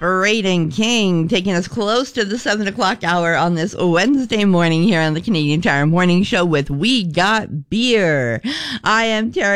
Braden King, taking us close to the 7 o'clock hour on this Wednesday morning here on the Canadian Tire Morning Show with We Got Beer. I am Tara